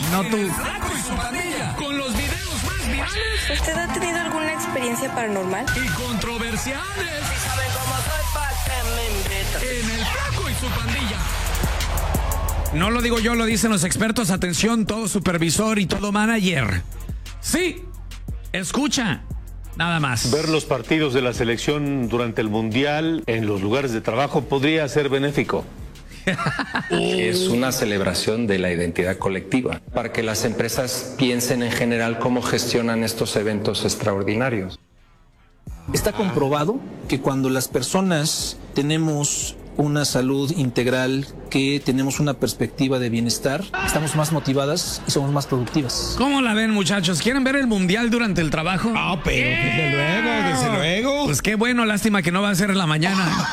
No tú. El Flaco y su Pandilla, con los videos más virales. ¿Usted ha tenido alguna experiencia paranormal? Y controversiales. Si saben cómo soy, ¿pa' qué me invitan? En el Flaco y su Pandilla. No lo digo yo, lo dicen los expertos. Atención, todo supervisor y todo manager. Sí, escucha. Nada más. Ver los partidos de la selección durante el Mundial en los lugares de trabajo podría ser benéfico. Es una celebración de la identidad colectiva, para que las empresas piensen en general cómo gestionan estos eventos extraordinarios. Está comprobado que cuando las personas tenemos una salud integral, que tenemos una perspectiva de bienestar, estamos más motivadas y somos más productivas. ¿Cómo la ven, muchachos? ¿Quieren ver el mundial durante el trabajo? Ah, pero desde luego. Pues qué bueno, lástima que no va a ser en la mañana.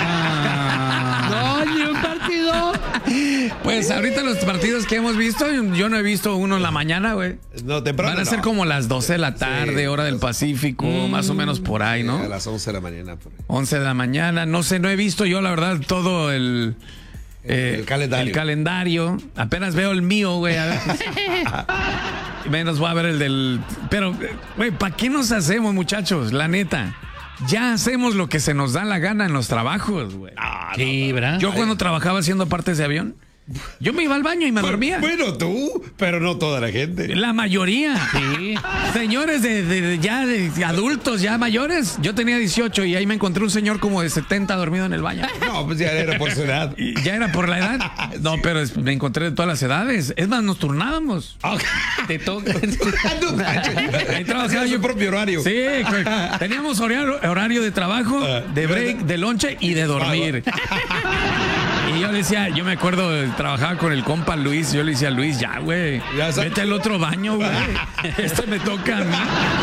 No, ni un partido. Pues ahorita los partidos que hemos visto, yo no he visto uno en la mañana, güey. No, temprano. Van a ser no. como las 12 de la tarde, hora del Pacífico, más o menos por ahí, ¿no? A las 11 de la mañana. Por ahí. 11 de la mañana, no sé, no he visto yo, la verdad, todo el calendario. El calendario. Apenas veo el mío, güey. A ver. Menos voy a ver el del... Pero, güey, ¿para qué nos hacemos, muchachos? La neta. Ya hacemos lo que se nos da la gana en los trabajos, güey. Sí, ¿verdad? Yo cuando trabajaba haciendo partes de avión, yo me iba al baño y me dormía. Bueno, tú, pero no toda la gente. La mayoría. Sí. Señores de adultos, ya mayores. Yo tenía 18 y ahí me encontré un señor como de 70 dormido en el baño. No, pues ya era por su edad. ¿Y ya era por la edad? No, Sí. pero me encontré de todas las edades. Es más, nos turnábamos. Te toca. Ahí trabajaba Hacía yo su propio horario. Sí, teníamos horario de trabajo, de break, de lonche y de dormir. Y yo le decía, yo me acuerdo, trabajaba con el compa Luis, yo le decía, Luis, ya, güey, vete al otro baño, güey. Este me toca a mí.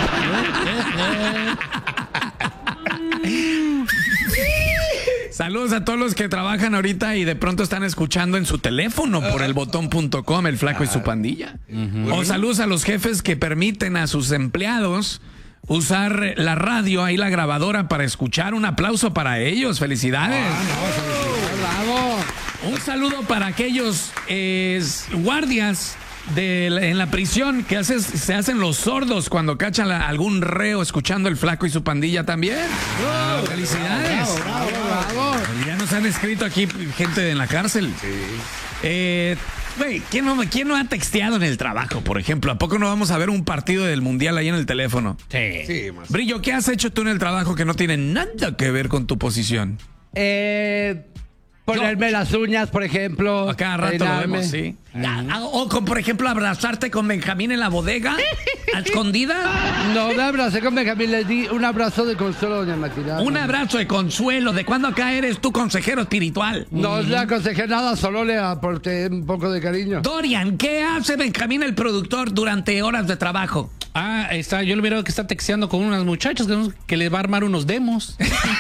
Saludos a todos los que trabajan ahorita y de pronto están escuchando en su teléfono por elbotón.com, el Flaco y su Pandilla. O saludos a los jefes que permiten a sus empleados usar la radio, ahí la grabadora para escuchar. Un aplauso para ellos. Felicidades. Bravo. Un saludo para aquellos guardias en la prisión que se hacen los sordos cuando cachan a algún reo escuchando el Flaco y su Pandilla también. Felicidades. Bravo. Ya nos han escrito aquí gente en la cárcel. Güey, ¿quién no ha texteado en el trabajo, por ejemplo? ¿A poco no vamos a ver un partido del mundial ahí en el teléfono? Sí, más. Brillo, ¿qué has hecho tú en el trabajo que no tiene nada que ver con tu posición? Ponerme las uñas, por ejemplo. A cada rato lo vemos, sí. O con, por ejemplo, abrazarte con Benjamín en la bodega, a escondida. No me abracé con Benjamín, le di un abrazo de consuelo a doña Matilda. Un abrazo de consuelo. ¿De cuándo acá eres tú consejero espiritual? No le aconsejé nada, solo le aporté un poco de cariño. Dorian, ¿qué hace Benjamín el productor durante horas de trabajo? Yo le hubiera que está texteando con unas muchachas que le va a armar unos demos.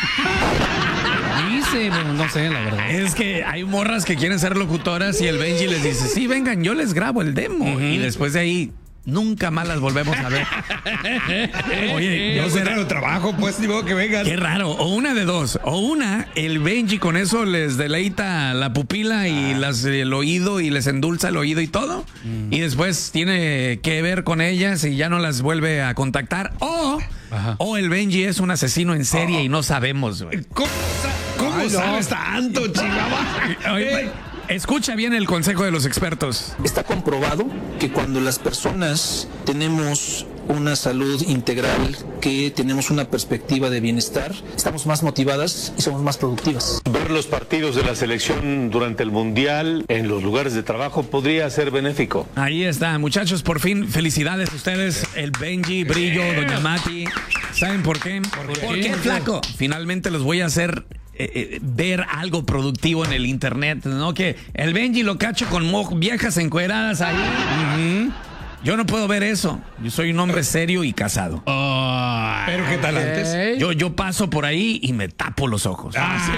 Dice, no sé, la verdad. Es que hay morras que quieren ser locutoras y el Benji les dice, sí, vengan, yo les grabo el demo. Y después de ahí, nunca más las volvemos a ver. Oye, Yo encontraron trabajo, pues, ni modo que vengan. qué raro. O una de dos. O una, el Benji con eso les deleita la pupila y el oído y les endulza el oído y todo. Y después tiene que ver con ellas y ya no las vuelve a contactar. O el Benji es un asesino en serie y no sabemos, güey. ¿Cómo sabes tanto, Chihuahua? Oye, escucha bien el consejo de los expertos. Está comprobado que cuando las personas tenemos una salud integral, que tenemos una perspectiva de bienestar, estamos más motivadas y somos más productivas. Ver los partidos de la selección durante el Mundial en los lugares de trabajo podría ser benéfico. Ahí está, muchachos, por fin, felicidades a ustedes, el Benji, Brillo, Doña Mati. ¿Saben por qué? ¿Por qué, Flaco? Finalmente los voy a hacer ver algo productivo en el internet, ¿no? Que el Benji lo cacho con viejas encueradas ahí. Yo no puedo ver eso. Yo soy un hombre serio y casado. Pero ¿qué tal antes? Yo paso por ahí y me tapo los ojos.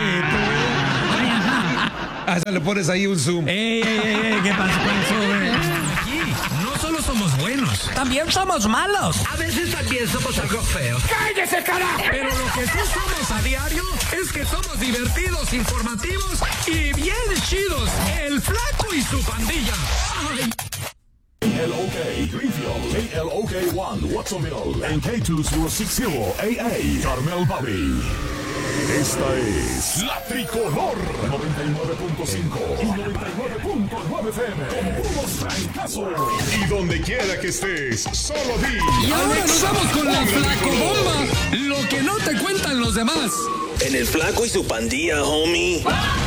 Hasta le pones ahí un zoom. ¡Ey! ¿Qué pasó con eso, güey? Aquí no solo somos buenos, También somos malos. a veces también somos algo feos. ¡Cállese, carajo! Pero lo que sí somos a diario es que somos divertidos, informativos y bien chidos. El Flaco y su Pandilla. Ay. Greenfield, KLOK1, Watsonville, and K2060AA, Carmel Valley. Esta es La Tricolor 99.5 y 99.9 FM. Con puros trancazos. Y donde quiera que estés, solo di. Y ahora nos vamos con la flacobomba. Lo que no te cuentan los demás. En el Flaco y su pandilla, homie.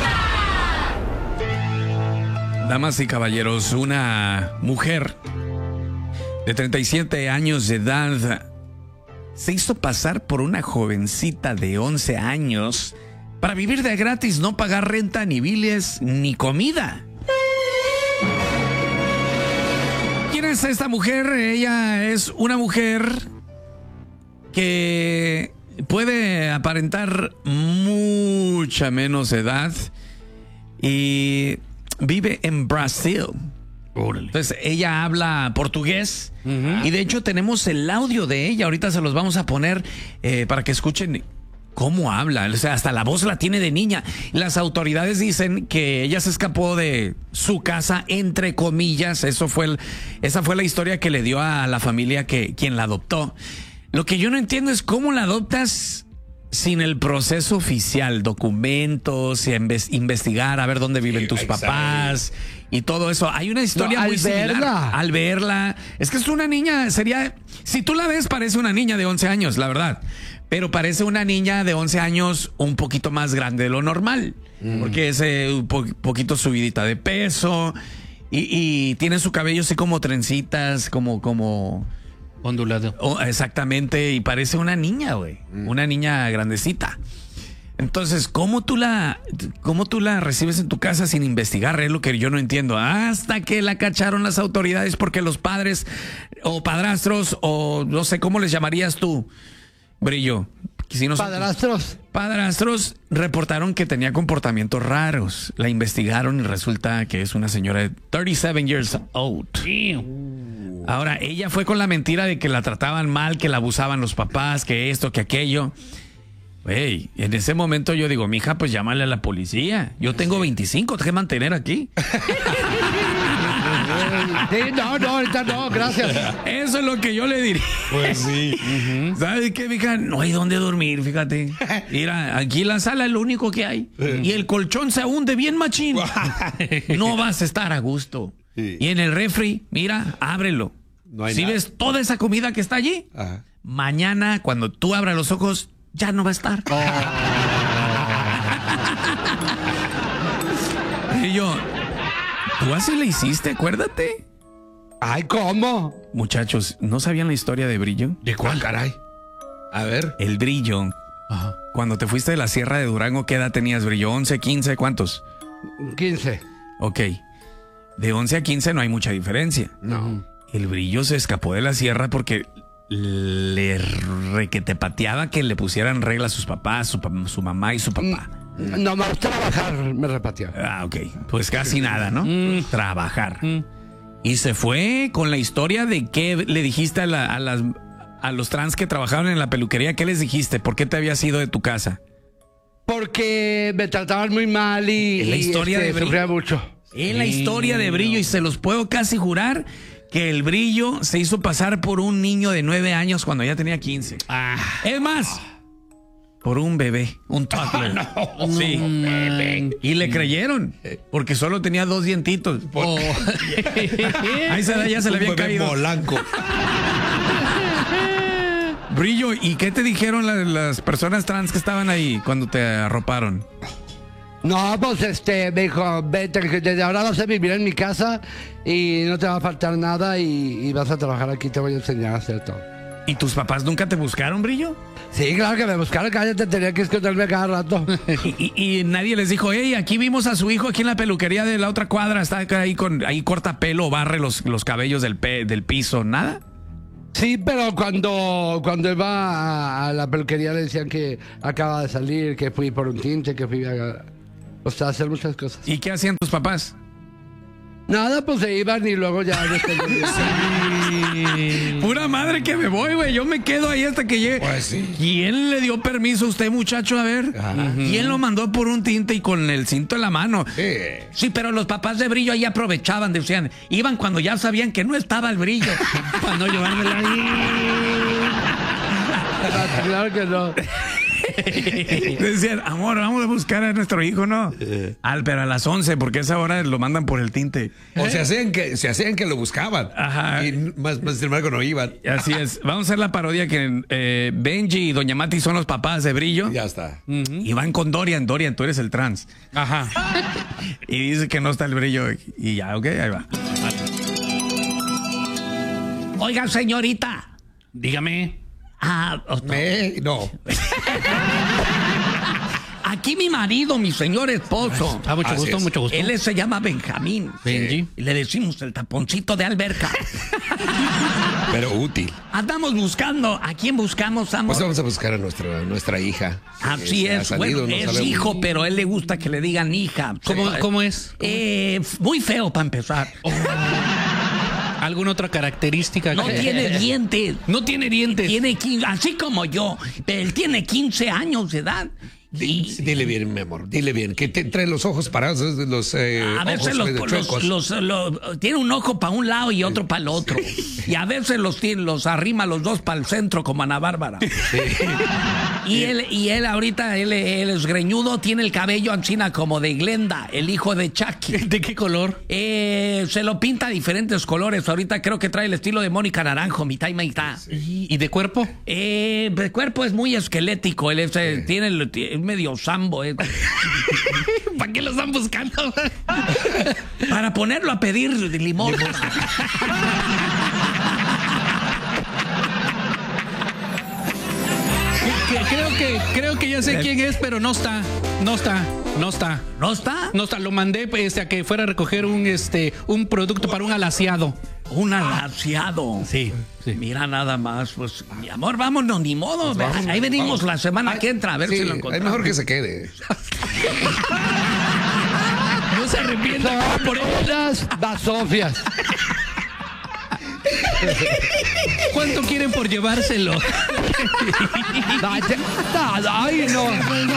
Damas y caballeros, una mujer de 37 años de edad se hizo pasar por una jovencita de 11 años para vivir de gratis, no pagar renta, ni biles, ni comida. ¿Quién es esta mujer? Ella es una mujer que puede aparentar mucha menos edad y vive en Brasil. Entonces ella habla portugués y de hecho tenemos el audio de ella. Ahorita se los vamos a poner para que escuchen cómo habla. O sea, hasta la voz la tiene de niña. Las autoridades dicen que ella se escapó de su casa, entre comillas. Esa fue la historia que le dio a la familia quien la adoptó. Lo que yo no entiendo es cómo la adoptas sin el proceso oficial, documentos, investigar, a ver dónde viven tus papás y todo eso. Hay una historia muy similar. Al verla, es que es una niña, si tú la ves, parece una niña de 11 años, la verdad. Pero parece una niña de 11 años un poquito más grande de lo normal, porque es un poquito subidita de peso y tiene su cabello así como trencitas, como ondulado. Exactamente, y parece una niña, güey. Una niña grandecita. Entonces, ¿cómo tú la recibes en tu casa sin investigar? Es lo que yo no entiendo. Hasta que la cacharon las autoridades porque los padres o padrastros o no sé cómo les llamarías tú, Brillo. Si no padrastros reportaron que tenía comportamientos raros. La investigaron y resulta que es una señora de 37 years old. Ahora, ella fue con la mentira de que la trataban mal, que la abusaban los papás, que esto, que aquello. Güey, en ese momento yo digo, mija, pues llámale a la policía. Yo tengo 25, te que mantener aquí. Sí, no, ahorita no, gracias. Eso es lo que yo le diría. Pues sí. ¿Sabes qué, mija? No hay dónde dormir, fíjate. Mira, aquí la sala es lo único que hay. Y el colchón se hunde bien machín. No vas a estar a gusto. Sí. Y en el refri, mira, ábrelo. No hay si nada. ves toda esa comida que está allí, mañana cuando tú abras los ojos, ya no va a estar. Y yo, tú así le hiciste, acuérdate. Ay, ¿cómo? Muchachos, ¿no sabían la historia de Brillo? ¿De cuál, caray? A ver. El Brillo. Ajá. Cuando te fuiste de la Sierra de Durango, ¿qué edad tenías, Brillo? 11, 15, ¿cuántos? 15. Ok. De 11 a 15 no hay mucha diferencia. No. El Brillo se escapó de la sierra porque le requete pateaba que le pusieran regla a sus papás, su mamá y su papá. Nomás trabajar me repateó. Ah, ok. Pues casi nada, ¿no? Trabajar. Y se fue con la historia de qué le dijiste a los trans que trabajaban en la peluquería. ¿Qué les dijiste? ¿Por qué te habías ido de tu casa? Porque me trataban muy mal y la historia de Brillo. Sufría mucho. Es la historia de Brillo y se los puedo casi jurar que el Brillo se hizo pasar por un niño de 9 años cuando ya tenía 15. Es más, por un bebé, un toddler. Sí. Y le creyeron, porque solo tenía 2 dientitos. A esa edad ya se le habían caído. Molanco. Brillo, ¿y qué te dijeron las personas trans que estaban ahí cuando te arroparon? No, pues me dijo, vete, desde ahora vas a vivir en mi casa y no te va a faltar nada y vas a trabajar aquí, te voy a enseñar a hacer todo. ¿Y tus papás nunca te buscaron, Brillo? Sí, claro que me buscaron, cállate, tenía que esconderme cada rato. y nadie les dijo, hey, aquí vimos a su hijo aquí en la peluquería de la otra cuadra, está ahí corta pelo, barre los cabellos del piso, ¿nada? Sí, pero cuando iba a la peluquería le decían que acaba de salir, que fui por un tinte, que fui a hacer muchas cosas. ¿Y qué hacían tus papás? Nada, pues se iban y luego ya... Pura madre que me voy, güey. Yo me quedo ahí hasta que llegue. Pues sí. ¿Quién le dio permiso a usted, muchacho? A ver. ¿Quién lo mandó por un tinte y con el cinto en la mano? Sí, pero los papás de Brillo ahí aprovechaban, decían, iban cuando ya sabían que no estaba el brillo. Para no llevármela ahí. Claro que no. Decían, amor, vamos a buscar a nuestro hijo, ¿no? Pero a las 11, porque a esa hora lo mandan por el tinte. O se hacían que lo buscaban. Ajá. Y más sin embargo no iban. Así es. Vamos a hacer la parodia que Benji y Doña Mati son los papás de Brillo. Ya está. Y van con Dorian. Dorian, tú eres el trans. Ajá. Y dice que no está el Brillo. Y ya, ok, ahí va. Oiga, señorita. Dígame. No. Aquí mi marido, mi señor esposo. Mucho gusto, mucho gusto. Él se llama Benjamín. Benji. Y le decimos el taponcito de alberca. Pero útil. Andamos buscando. ¿A quién buscamos, amor? Pues vamos a buscar a nuestra hija. Así Ha es. salido, Bueno, no es sabemos. hijo, pero a él le gusta que le digan hija. ¿Cómo es? Muy feo para empezar. ¿Alguna otra característica? No tiene dientes. No tiene dientes. Tiene 15, así como yo. Pero él tiene 15 años de edad. Dile bien, mi amor, dile bien, que te trae los ojos parados, los a veces ojos tiene un ojo para un lado y otro para el otro. Y a veces los arrima los dos para el centro, como Ana Bárbara. Sí. Y él ahorita, él es greñudo, tiene el cabello ancina como de Glenda, el hijo de Chucky. ¿De qué color? Se lo pinta de diferentes colores. Ahorita creo que trae el estilo de Mónica Naranjo, mitad y mitad. Sí. ¿Y de cuerpo? El cuerpo es muy esquelético. Él tiene medio sambo. ¿Para qué lo están buscando? Para ponerlo a pedir limón. Creo que ya sé quién es, pero no está. ¿No está? No está. Lo mandé a que fuera a recoger un producto para un alaciado. Un alaciado. Sí. Mira nada más, pues, mi amor, vámonos, ni modo. Ahí venimos la semana que entra a ver si lo encontramos. Es mejor que se quede. No se arrepienta por ellas, basofias. ¿Cuánto quieren por llevárselo? Ay, no.